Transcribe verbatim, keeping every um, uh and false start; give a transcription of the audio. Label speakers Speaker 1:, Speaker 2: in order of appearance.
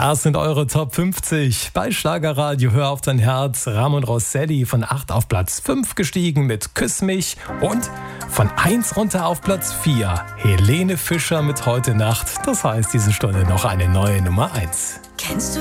Speaker 1: Das sind eure Top fünfzig. Bei Schlagerradio Hör auf dein Herz. Ramon Rosselli von acht auf Platz fünf gestiegen mit Küss mich. Und von eins runter auf Platz vier. Helene Fischer mit Heute Nacht. Das heißt, diese Stunde noch eine neue Nummer eins.
Speaker 2: Kennst du